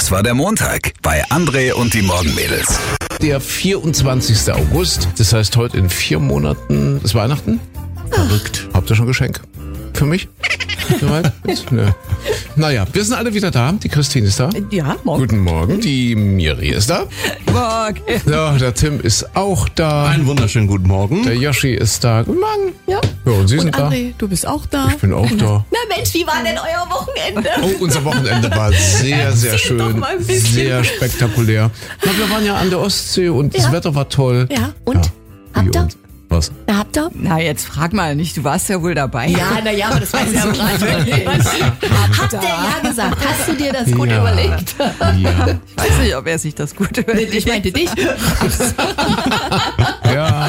Das war der Montag bei André und die Morgenmädels. Der 24. August, das heißt heute in 4 Monaten ist Weihnachten. Verrückt. Habt ihr schon Geschenk? Für mich? Soweit? Nö. Naja, wir sind alle wieder da. Die Christine ist da. Ja, morgen. Guten Morgen. Die Miri ist da. Morgen. Ja, der Tim ist auch da. Einen wunderschönen guten Morgen. Der Yoshi ist da. Guten Morgen. Ja. Ja, und Sie Und sind André, du bist auch da. da. Ich bin auch da. Na Mensch, wie war denn euer Wochenende? Oh, unser Wochenende war sehr, sehr Erzähl doch schön. mal ein bisschen. Sehr spektakulär. Na, wir waren ja an der Ostsee und das Ja. Wetter war toll. Ja, und? Wie Habt ihr? und? Was? Na, habt ihr? Na, jetzt frag mal nicht, du warst ja wohl dabei. Ja, naja, aber das weiß ja am Rand. Habt ihr ja gesagt? Hast du dir das gut Ja. überlegt? Ja. Ich weiß nicht, ob er sich das gut überlegt. Ich meinte dich. Ja.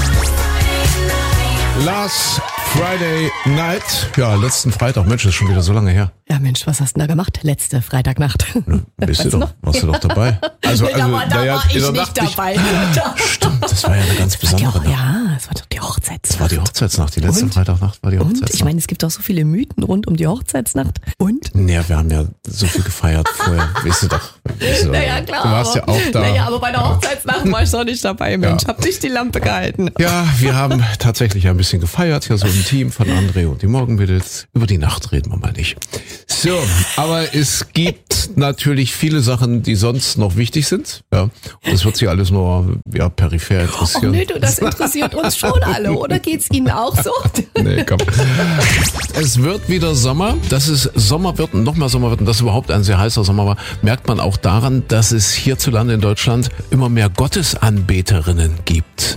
Last Friday Night. Ja, letzten Freitag. Mensch, das ist schon wieder so lange her. Ja, Mensch, was hast du denn da gemacht? Letzte Freitagnacht. Warst du doch dabei? Also, Da war ich in der nicht Nacht dabei. Stimmt, das war ja eine ganz besondere Nacht. Ja, es war doch die Hochzeitsnacht. Das war die Hochzeitsnacht. Die letzte Und? Freitagnacht war die Und Hochzeitsnacht. ich meine, es gibt doch so viele Mythen rund um die Hochzeitsnacht. Und? Ja, wir haben ja so viel gefeiert vorher. Weißt du doch. Naja, klar. Du warst ja auch da. Naja, aber bei der Hochzeitsnacht war ich doch nicht dabei, Mensch. Ja. Hab nicht die Lampe gehalten. Ja, wir haben tatsächlich ein bisschen gefeiert, hier so im Team von André und die Morgenmädels. Über die Nacht reden wir mal nicht. So, aber es gibt natürlich viele Sachen, die sonst noch wichtig sind. Ja, und das wird sich alles nur peripher Oh interessieren. nee, du, das interessiert uns schon alle, oder geht's Ihnen auch so? Nee, komm. Es wird wieder Sommer. Dass es Sommer wird und nochmal Sommer wird und dass überhaupt ein sehr heißer Sommer war, merkt man auch daran, dass es hierzulande in Deutschland immer mehr Gottesanbeterinnen gibt.